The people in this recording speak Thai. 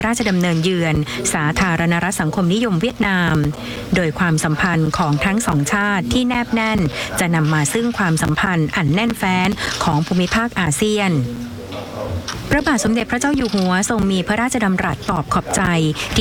ราชดำเนินเยือนสาธารณรัฐสังคมนิยมเวียดนามโดยความสัมพันธ์ของทั้งสองชาติที่แนบแน่นจะนำมาซึ่งความสัมพันธ์อันแน่นแฟ้นของภูมิภาคอาเซียนพระบาทสมเด็จพระเจ้าอยู่หัวทรงมีพระราชดำรัสตอบขอบใจ